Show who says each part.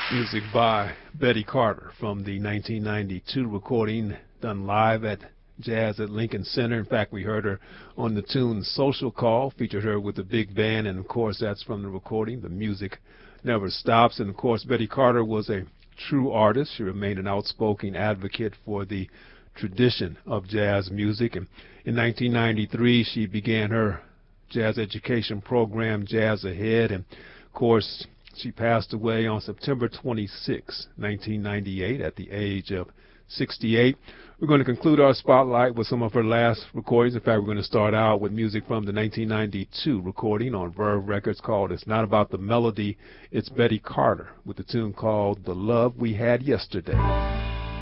Speaker 1: Music by Betty Carter from the 1992 recording done live at Jazz at Lincoln Center. In fact, we heard her on the tune Social Call, featured her with the big band, and of course that's from the recording, The Music Never Stops. And of course Betty Carter was a true artist. She remained an outspoken advocate for the tradition of jazz music. And in 1993 she began her jazz education program, Jazz Ahead, and of course she passed away on September 26, 1998, at the age of 68. We're going to conclude our spotlight with some of her last recordings. In fact, we're going to start out with music from the 1992 recording on Verve Records called It's Not About the Melody. It's Betty Carter with the tune called The Love We Had Yesterday.